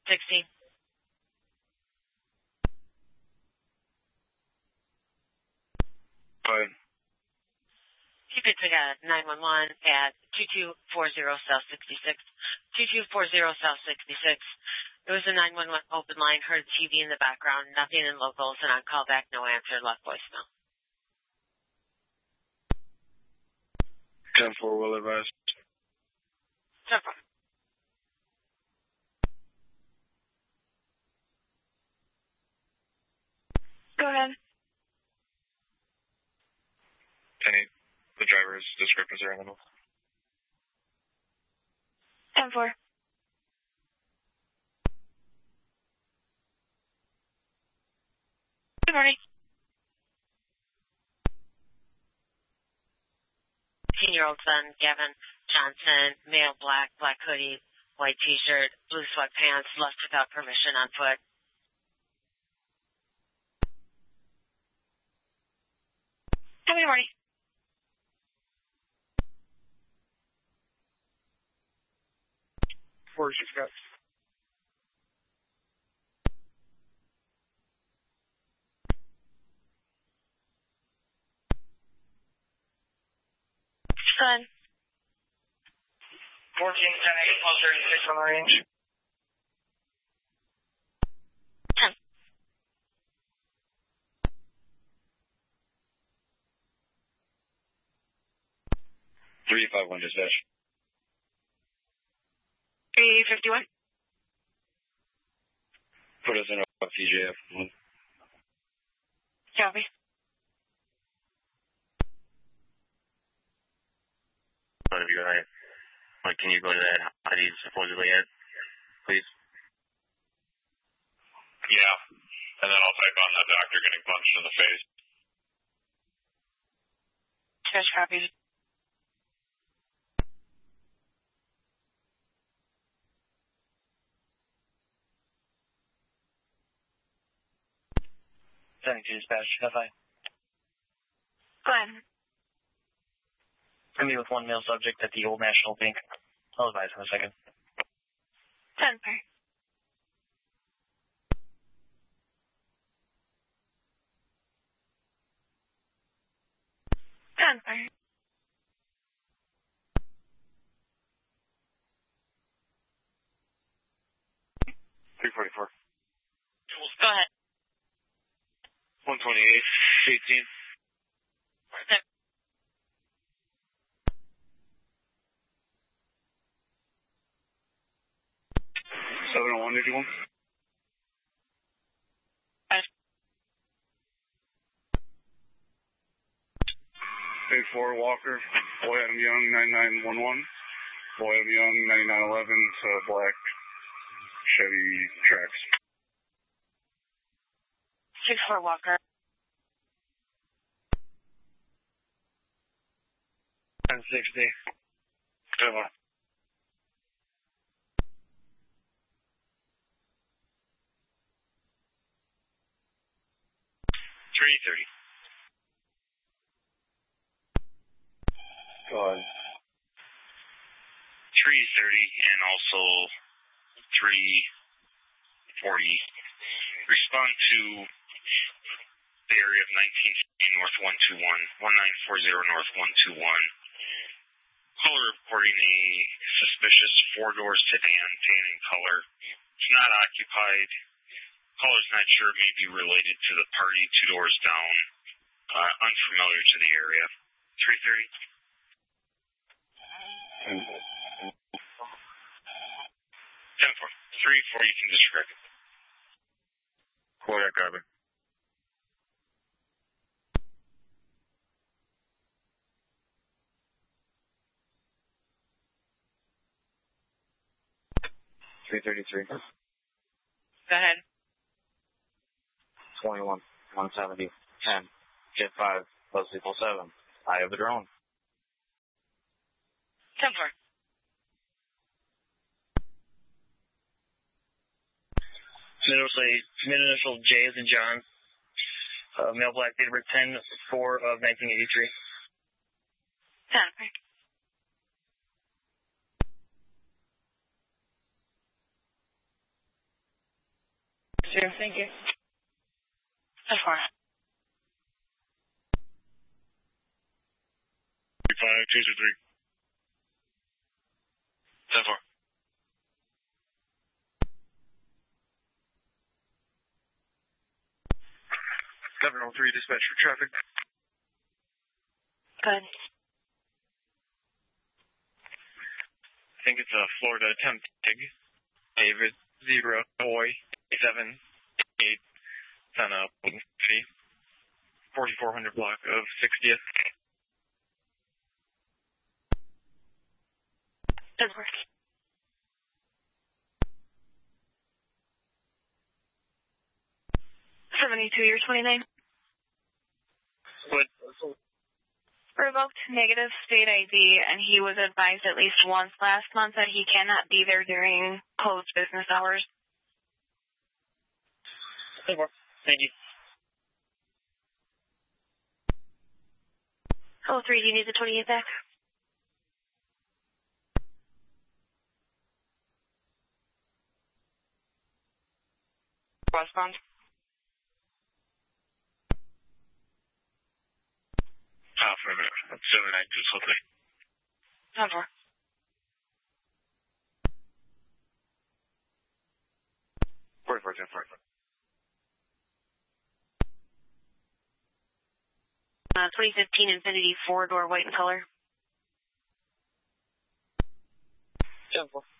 16. Go ahead. Keep it to 911 at 2240 South 66. 2240 South 66. It was a 911 open line, heard TV in the background, nothing in locals, and on callback, no answer, left voicemail. 10-4 will advise. 10-4. Go ahead. Penny, the driver's descriptors are in the 10-4. Good morning. 18-year-old son, Gavin Johnson, male, black hoodie, white t-shirt, blue sweatpants, left without permission on foot. Good morning. Where's your Scott? Son. 14, 10, 8, 136 on the range. 10. 351 dispatch. 351. Put us in a TJF. Copy. What have you got? Like, can you go to that how he's supposedly at, please? Yeah. And then I'll type on the doctor getting punched in the face. Dispatch copy. Sending to dispatch. FI. Go ahead. Gonna be with one male subject at the Old National Bank. I'll advise in a second. 10-4. Gunfire. 344. Go ahead. 128, 18. 701, did you want? 8-4 Walker, Boy Adam Young, 9911. Boy Adam Young, 9911 to black Chevy Trax. 6-4 Walker. 1060. Good one. 330. Go ahead. 330 and also 340. Respond to the area of 19 North 121, 1940 North 121. Caller reporting a suspicious four-door sedan, tan in color. It's not occupied. Caller's not sure it may be related to the party 2 doors down. Unfamiliar to the area. 330. 10-4. 3-4, you can disregard it. Kodak copy. $333. Go ahead. 21, 170, 10, Jet 5, plus equal 7. I have the drone. 10-4. Mid-initial J as in John. Male black, date of birth 10/4 of 1983. 10-4. 2. Thank you. 10-4. 5-2-3. 10-4. 703 dispatch for traffic. Good. I think it's a Florida attempt TIG. David 0 boy 7 8. It's on a City 4400 block of 60th. 10-4. 72, your 29. What? Revoked negative state ID, and he was advised at least once last month that he cannot be there during closed business hours. 10-4. Thank you. Oh, 3, do you need the 28 back? Westbound. For a minute. 792, quickly. 10-4. 44, 10-4. 2015 Infinity 4-door white in color. 10-4.